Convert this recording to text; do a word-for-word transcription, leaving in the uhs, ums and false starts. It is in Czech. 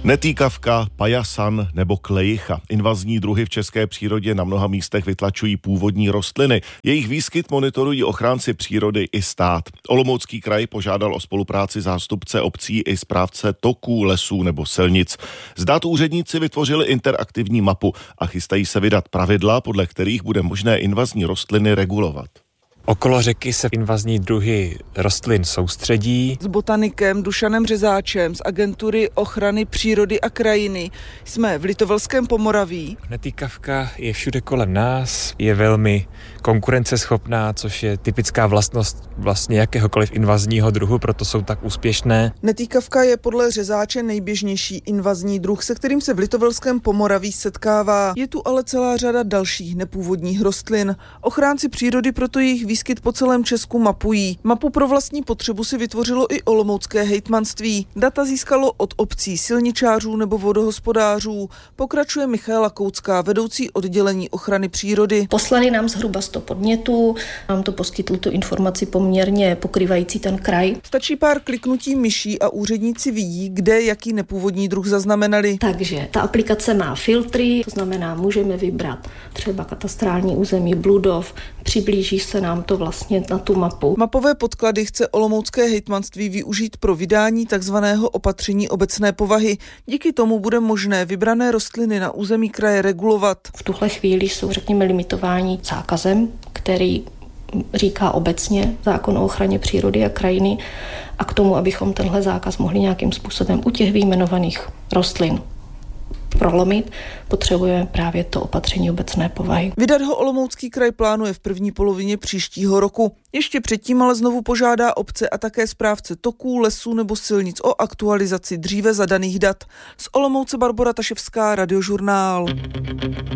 Netýkavka, pajasan nebo klejicha. Invazní druhy v české přírodě na mnoha místech vytlačují původní rostliny. Jejich výskyt monitorují ochránci přírody i stát. Olomoucký kraj požádal o spolupráci zástupce obcí i správce toků, lesů nebo silnic. Zdát úředníci vytvořili interaktivní mapu a chystají se vydat pravidla, podle kterých bude možné invazní rostliny regulovat. Okolo řeky se invazní druhy rostlin soustředí. S botanikem Dušanem Řezáčem z agentury ochrany přírody a krajiny jsme v Litovelském Pomoraví. Netýkavka je všude kolem nás, je velmi konkurenceschopná, což je typická vlastnost vlastně jakéhokoliv invazního druhu, proto jsou tak úspěšné. Netýkavka je podle Řezáče nejběžnější invazní druh, se kterým se v Litovelském Pomoraví setkává. Je tu ale celá řada dalších nepůvodních rostlin. Ochránci přírody proto jejich výskyt po celém Česku mapují. Mapu pro vlastní potřebu si vytvořilo i olomoucké hejtmanství. Data získalo od obcí, silničářů nebo vodohospodářů. Pokračuje Michaela Koucká, vedoucí oddělení ochrany přírody. Poslali nám zhruba sto podnětů, nám to poskytlo tu informaci poměrně pokrývající ten kraj. Stačí pár kliknutí myší a úředníci vidí, kde jaký nepůvodní druh zaznamenali. Takže ta aplikace má filtry, to znamená, můžeme vybrat třeba katastrální území Bludov, přiblíží se nám to vlastně na tu mapu. Mapové podklady chce olomoucké hejtmanství využít pro vydání takzvaného opatření obecné povahy. Díky tomu bude možné vybrané rostliny na území kraje regulovat. V tuhle chvíli jsou, řekněme, limitováni zákazem, který říká obecně zákon o ochraně přírody a krajiny, a k tomu, abychom tenhle zákaz mohli nějakým způsobem u těch vyjmenovaných rostlin prolomit, potřebujeme právě to opatření obecné povahy. Vydat ho Olomoucký kraj plánuje v první polovině příštího roku. Ještě předtím ale znovu požádá obce a také správce toků, lesů nebo silnic o aktualizaci dříve zadaných dat. Z Olomouce Barbora Taševská, Radiožurnál.